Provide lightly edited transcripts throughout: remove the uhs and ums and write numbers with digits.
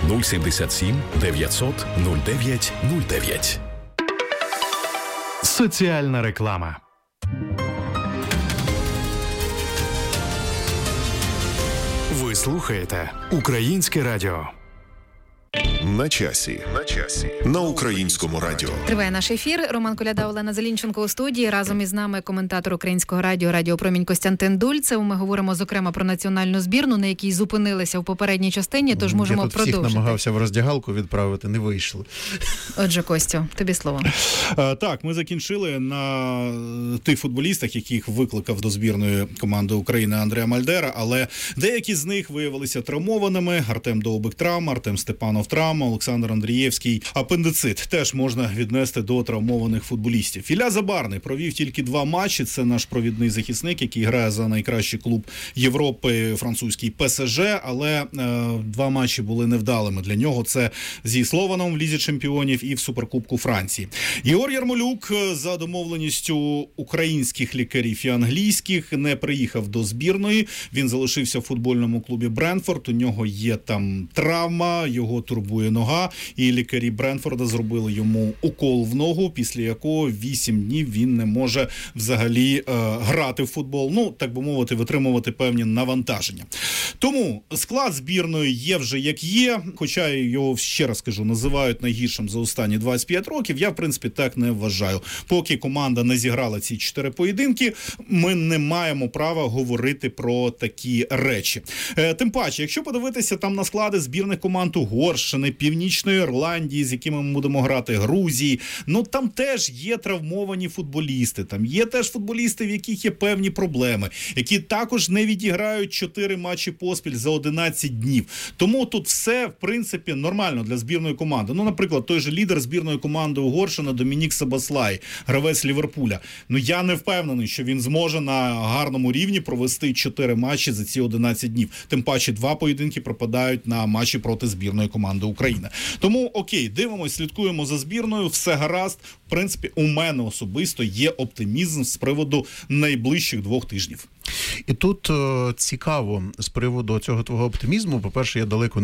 077 900 09 09. Соціальна реклама. Ви слухаєте Українське радіо. На часі. На Українському радіо. Триває наш ефір. Роман Коляда, Олена Зелінченко у студії. Разом із нами коментатор Українського радіо «Радіо Промінь» Костянтин Дульцев. Ми говоримо, зокрема, про національну збірну, на якій зупинилися в попередній частині, тож можемо продовжити. Я тут всіх намагався в роздягалку відправити, не вийшло. Отже, Костю, тобі слово. Так, ми закінчили на тих футболістах, яких викликав до збірної команди України Андреа Мальдера, але деякі з них виявилися травмованими. Артем Довбик – травма, Артем Степанов – травма, Олександр Андрієвський – апендицит. Теж можна віднести до травмованих футболістів. Ілля Забарний провів тільки 2 матчі. Це наш провідний захисник, який грає за найкращий клуб Європи, французький ПСЖ, але 2 матчі були невдалими для нього. Це зі Слованом в Лізі чемпіонів і в Суперкубку Франції. Єгор Ярмолюк за домовленістю українських лікарів і англійських не приїхав до збірної. Він залишився в футбольному клубі Брентфорд. У нього є там травма, його турбує нога, і лікарі Брентфорда зробили йому укол в ногу, після якого 8 днів він не може взагалі грати в футбол, ну, так би мовити, витримувати певні навантаження. Тому склад збірної є вже як є, хоча його, ще раз кажу, називають найгіршим за останні 25 років, я, в принципі, так не вважаю. Поки команда не зіграла ці 4 поєдинки, ми не маємо права говорити про такі речі. Тим паче, якщо подивитися там на склади збірних команд Угорщини, Північної Ірландії, з якими ми будемо грати, Грузії, ну там теж є травмовані футболісти, там є теж футболісти, в яких є певні проблеми, які також не відіграють 4 матчі поспіль за 11 днів. Тому тут все, в принципі, нормально для збірної команди. Ну, наприклад, той же лідер збірної команди Угорщини Домінік Сабаслай, гравець Ліверпуля. Ну, я не впевнений, що він зможе на гарному рівні провести 4 матчі за ці 11 днів. Тим паче 2 поєдинки пропадають на матчі проти збірної команди України. Тому, окей, дивимось, слідкуємо за збірною, все гаразд. В принципі, у мене особисто є оптимізм з приводу найближчих 2 тижнів. І тут цікаво з приводу цього твого оптимізму. По-перше, я далеко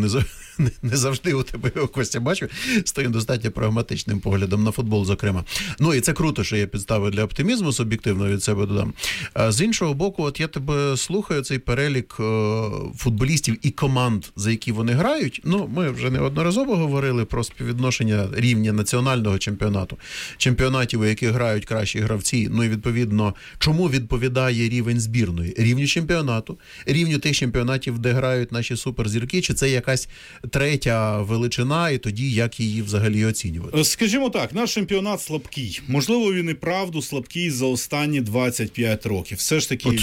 не завжди у тебе, Костя, бачу, з твоїм достатньо прагматичним поглядом на футбол, зокрема. Ну і це круто, що є підстави для оптимізму, суб'єктивно від себе додам. З іншого боку, от я тебе слухаю, цей перелік футболістів і команд, за які вони грають. Ну, ми вже неодноразово говорили про співвідношення рівня національного чемпіонату, чемпіонатів, у яких грають кращі гравці, ну і відповідно, чому відповідає рівень збірної? Рівню чемпіонату, рівню тих чемпіонатів, де грають наші суперзірки, чи це якась третя величина, і тоді як її взагалі оцінювати? Скажімо так, наш чемпіонат слабкий. Можливо, він і правду слабкий за останні 25 років. Все ж таки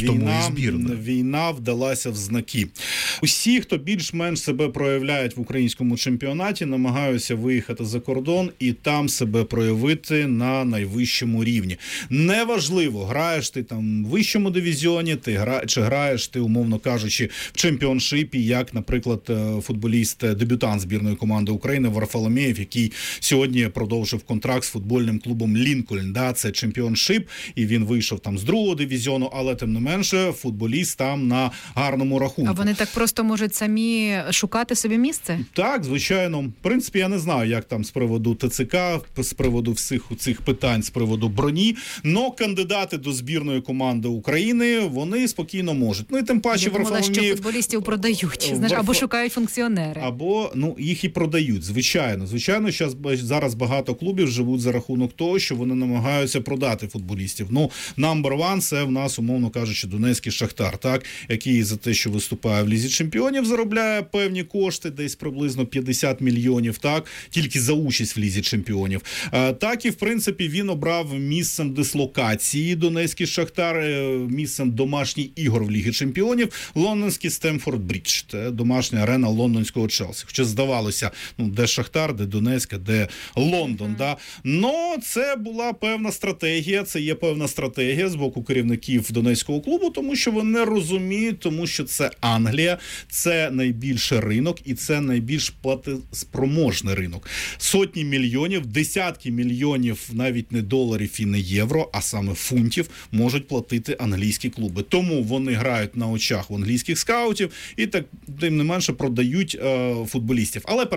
війна вдалася в знаки. Усі, хто більш-менш себе проявляють в українському чемпіонаті, намагаються виїхати за кордон і там себе проявити на найвищому рівні. Неважливо, граєш ти там в вищому дивізіоні, чи граєш ти, умовно кажучи, в чемпіоншипі, як, наприклад, футболіст-дебютант збірної команди України Варфоломєєв, який сьогодні продовжив контракт з футбольним клубом Лінкольн. Да, це чемпіоншип, і він вийшов там з 2-го дивізіону, але тим не менше футболіст там на гарному рахунку. А вони так просто можуть самі шукати собі місце? Так, звичайно. В принципі, я не знаю, як там з приводу ТЦК, з приводу всіх цих питань, з приводу броні, но кандидати до збірної команди України, вони спокійно можуть. Ну і тим паче Варфоломєєв... що футболістів продають, або шукають функціонери. Або, їх і продають, звичайно. Звичайно, зараз багато клубів живуть за рахунок того, що вони намагаються продати футболістів. Ну, number one – це в нас, умовно кажучи, Донецький Шахтар, так, який за те, що виступає в Лізі чемпіонів, заробляє певні кошти, десь приблизно 50 мільйонів, так, тільки за участь в Лізі чемпіонів. Так і, в принципі, він обрав місцем дислокації Донецький Шахтар, місцем домашніх ігор в Лігі чемпіонів лондонський Стемфорд Брідж, це домашня арена лондонського Челсі. Хоча здавалося, де Шахтар, де Донецьк, де Лондон. Да? Но це була певна стратегія, це є певна стратегія з боку керівників Донецького клубу, тому що вони розуміють, тому що це Англія, це найбільший ринок і це найбільш платоспроможний ринок. Сотні мільйонів, десятки мільйонів, навіть не доларів і не євро, а саме фунтів, можуть платити англійські клуби. Тому вони грають на очах в англійських скаутів і так, тим не менше, продають футболістів. Але